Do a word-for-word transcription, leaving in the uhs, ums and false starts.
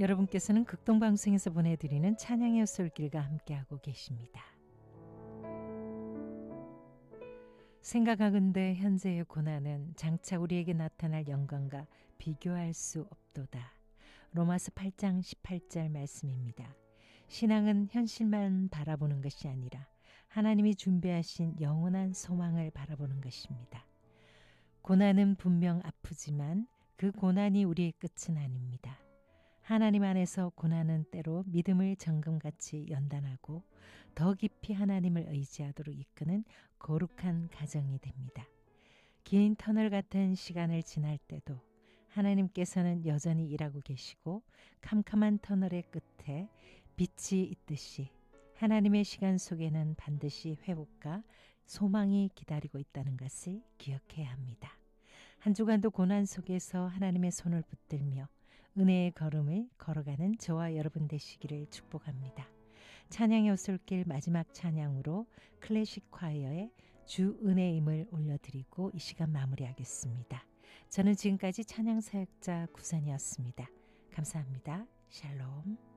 여러분께서는 극동방송에서 보내드리는 찬양의 솔길과 함께하고 계십니다. 생각하건대 현재의 고난은 장차 우리에게 나타날 영광과 비교할 수 없도다. 로마서 팔 장 십팔 절 말씀입니다. 신앙은 현실만 바라보는 것이 아니라 하나님이 준비하신 영원한 소망을 바라보는 것입니다. 고난은 분명 아프지만 그 고난이 우리의 끝은 아닙니다. 하나님 안에서 고난은 때로 믿음을 정금같이 연단하고 더 깊이 하나님을 의지하도록 이끄는 거룩한 과정이 됩니다. 긴 터널 같은 시간을 지날 때도 하나님께서는 여전히 일하고 계시고 캄캄한 터널의 끝에 빛이 있듯이 하나님의 시간 속에는 반드시 회복과 소망이 기다리고 있다는 것을 기억해야 합니다. 한 주간도 고난 속에서 하나님의 손을 붙들며 은혜의 걸음을 걸어가는 저와 여러분 되시기를 축복합니다. 찬양의 오솔길 마지막 찬양으로 클래식 콰이어의 주 은혜임을 올려드리고 이 시간 마무리하겠습니다. 저는 지금까지 찬양 사역자 구선이었습니다. 감사합니다. 샬롬.